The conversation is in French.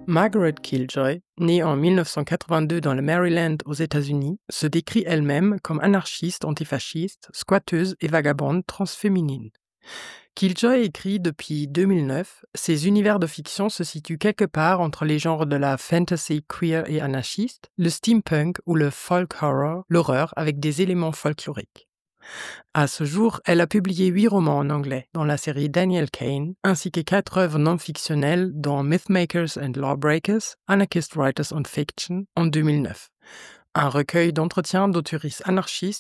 Margaret Killjoy, née en 1982 dans le Maryland aux États-Unis, se décrit elle-même comme anarchiste antifasciste, squatteuse et vagabonde transféminine. Killjoy écrit depuis 2009, ses univers de fiction se situent quelque part entre les genres de la fantasy queer et anarchiste, le steampunk ou le folk horror, l'horreur avec des éléments folkloriques. À ce jour, elle a publié 8 romans en anglais dans la série Daniel Kane, ainsi que 4 œuvres non-fictionnelles dont Mythmakers and Lawbreakers, Anarchist Writers on Fiction en 2009, un recueil d'entretiens d'auteuristes anarchistes